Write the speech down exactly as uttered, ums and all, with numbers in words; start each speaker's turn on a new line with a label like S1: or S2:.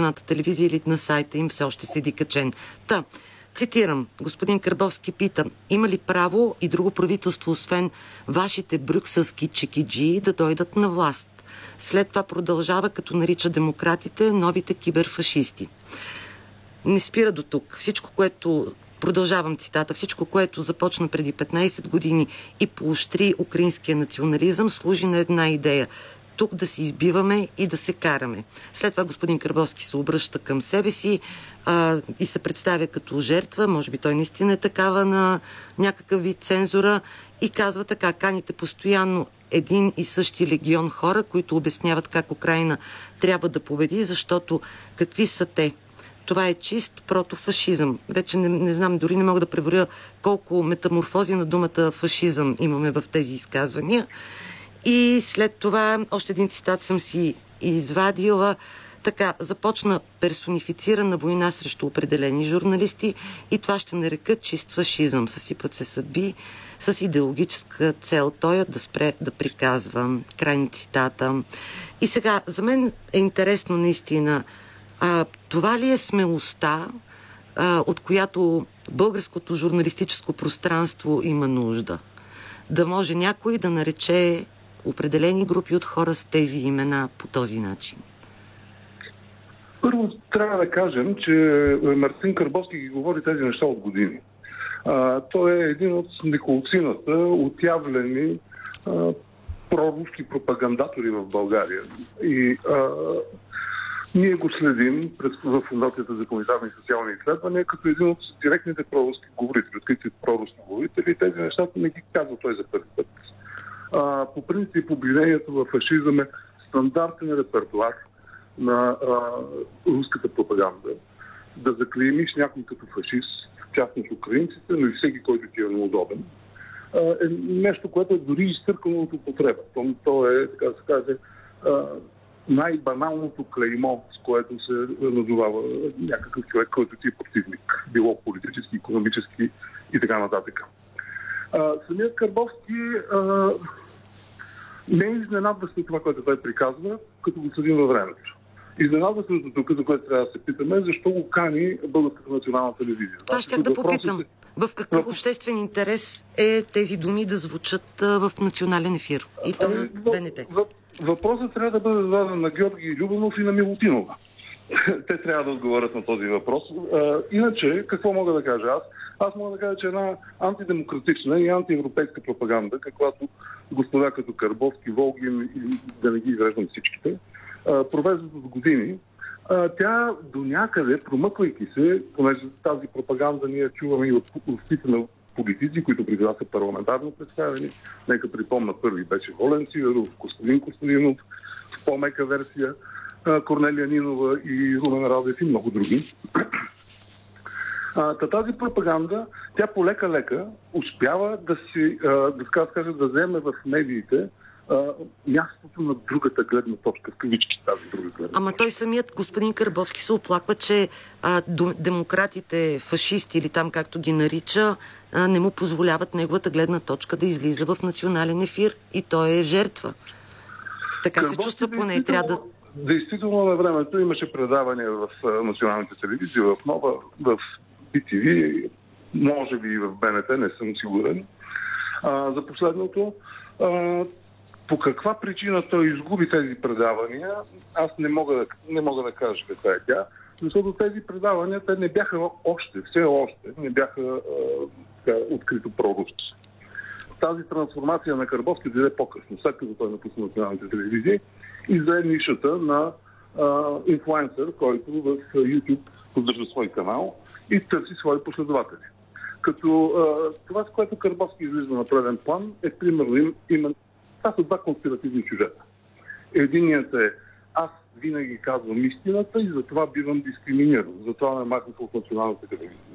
S1: Националната телевизия или на сайта им все още седи качен. Та, цитирам, господин Карбовски пита: има ли право и друго правителство, освен вашите брюкселски чекиджии, да дойдат на власт? След това продължава, като нарича демократите новите киберфашисти. Не спира до тук. Всичко, което, продължавам цитата, всичко, което започна преди петнайсет години и поощри украинския национализъм, служи на една идея: тук да се избиваме и да се караме. След това господин Карбовски се обръща към себе си а, и се представя като жертва, може би той наистина е такава на някакъв вид цензура, и казва така: каните постоянно един и същи легион хора, които обясняват как Украйна трябва да победи, защото какви са те? Това е чист протофашизъм. Вече не, не знам, дори не мога да преброя колко метаморфози на думата фашизъм имаме в тези изказвания. И след това още един цитат съм си извадила. Така, започна персонифицирана война срещу определени журналисти и това ще нарека чист фашизъм. Съсипват се съдби с идеологическа цел. Той е да спре да приказва. Край на цитата. И сега, за мен е интересно наистина, а, това ли е смелостта, а, от която българското журналистическо пространство има нужда? Да може някой да нарече определени групи от хора с тези имена по този начин?
S2: Първо трябва да кажем, че Мартин Карбовски ги говори тези неща от години. А, той е един от неколцината отявлени а, проруски пропагандатори в България. И а, ние го следим през, в Фондацията за хуманитарни и социални изследвания като един от директните проруски говорители, открити проруски говорители, и тези неща не ги казва той за първи път. А, по принцип, обвинението в фашизъм е стандартен репертуар на а, руската пропаганда. Да заклеймиш някой като фашист, в частност украинците, но и всеки, който ти е неудобен, а, е нещо, което е дори изтъркано от употреба. То, то е, така да се каже, а, най-баналното клеймо, с което се назовава някакъв човек, който ти е противник. Било политически, икономически и така нататък. А, самият Карбовски а, не е изненадващо това, което той приказва, като го съдим във времето. Изненадващото тук, за което трябва да се питаме, защо го кани Българската национална телевизия.
S1: Това щях да попитам. Е... В какъв обществен интерес е тези думи да звучат а, в национален ефир? И то на БНТ.
S2: Въпросът трябва да бъде зададен на Георги Любенов и на Милутинова. Те трябва да отговорят на този въпрос. А, иначе, какво мога да кажа аз? Аз мога да кажа, че една антидемократична и антиевропейска пропаганда, каквато господа като Карбовски, Волгин и да не ги изреждам всичките, провеждат от години, тя до някъде, промъквайки се, понеже тази пропаганда ние чуваме и от устите на политици, които преди това са парламентарно представени. Нека припомна, първи беше Волен Сидеров, Костадин Костадинов, в по-мека версия Корнелия Нинова и Румен Радев и много други. А, тази пропаганда, тя полека-лека успява да си, а, да, кажа, да вземе в медиите а, мястото на другата гледна точка, в кавички тази друга гледна точка.
S1: Ама той самият господин Карбовски се оплаква, че а, демократите, фашисти или там както ги нарича, а, не му позволяват неговата гледна точка да излиза в национален ефир и той е жертва. Така Карбовски се чувства поне и трябва да...
S2: Действително на времето имаше предавания в националните телевизии, в Нова, в би ти ви, може би и в БНТ, не съм сигурен. А, за последното, а, по каква причина той изгуби тези предавания, аз не мога да, не мога да кажа каква е тя, защото тези предавания, те не бяха още, все още, не бяха а, така, открито проруски. Тази трансформация на Карбовски дойде по-късно, след като той напусна националните телевизии и зае нишата на а, инфлуенсър, който в YouTube поддържа свой канал и търси свои последователи. Като а, това, с което Карбовски излиза на преден план, е примерно им, именно това са два конспиративни сюжета. Единият е: аз винаги казвам истината и затова бивам дискриминиран. Затова ме махнаха от националната телевизия.